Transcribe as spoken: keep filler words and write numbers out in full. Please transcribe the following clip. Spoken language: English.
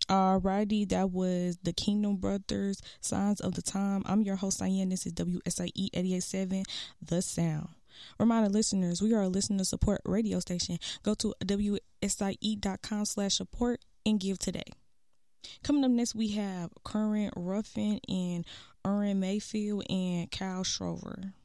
Alrighty, that was the Kingdom Brothers, Signs of the Time. I'm your host, Diane. This is W S I E eighty-eight point seven, The Sound. Reminder listeners, we are a listener support radio station. Go to W S I E dot com slash support and give today. Coming up next, we have Current Ruffin and Erin Mayfield and Kyle Schrover.